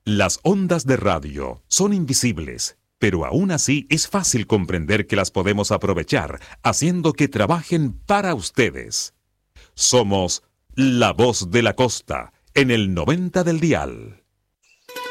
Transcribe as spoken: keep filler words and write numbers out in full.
Las ondas de radio son invisibles, pero aún así es fácil comprender que las podemos aprovechar haciendo que trabajen para ustedes. Somos La Voz de la Costa en el noventa del dial.